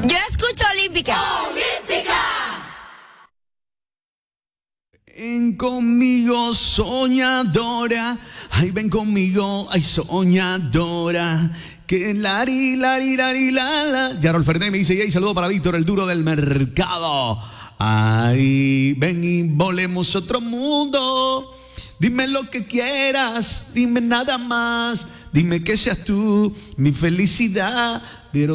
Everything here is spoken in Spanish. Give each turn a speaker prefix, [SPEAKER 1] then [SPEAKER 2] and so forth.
[SPEAKER 1] Yo escucho Olímpica.
[SPEAKER 2] Ven conmigo, soñadora. Ay, ven conmigo, ay, soñadora. Que lari, lari, lari, la. Yarol Fernández me dice, y saludo para Víctor, el duro del mercado. Ay, ven y volemos otro mundo. Dime lo que quieras, dime nada más. Dime que seas tú mi felicidad. Pero